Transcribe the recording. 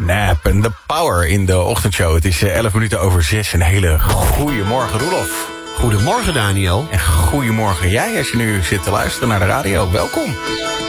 Snap en The Power in de ochtendshow. Het is 11 minuten over 6. Een hele goede morgen, Roelof. Goedemorgen, Daniel. En goedemorgen jij, als je nu zit te luisteren naar de radio. Welkom.